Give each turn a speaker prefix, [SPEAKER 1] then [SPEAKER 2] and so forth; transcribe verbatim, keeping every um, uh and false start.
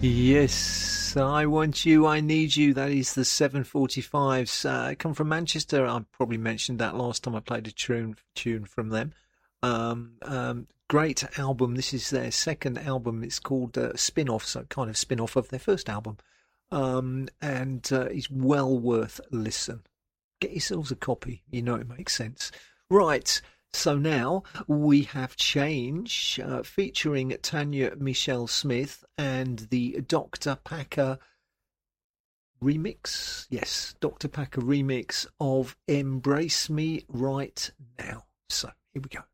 [SPEAKER 1] Yes, I want you, I need you. That is the seven forty-fives. Uh, come from Manchester. I probably mentioned that last time I played a tune tune from them. Um, um, great album. This is their second album. It's called uh, Spin Off, so kind of spin off of their first album. Um, and uh, it's well worth a listen. Get yourselves a copy. You know it makes sense. Right. So now we have Change uh, featuring Tanya Michelle Smith and the Doctor Packer remix. Yes, Doctor Packer remix of Embrace Me Right Now. So here we go.